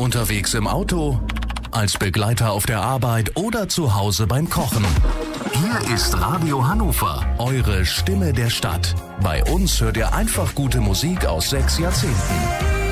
Unterwegs im Auto, als Begleiter auf der Arbeit oder zu Hause beim Kochen. Hier ist Radio Hannover, eure Stimme der Stadt. Bei uns hört ihr einfach gute Musik aus 6 Jahrzehnten.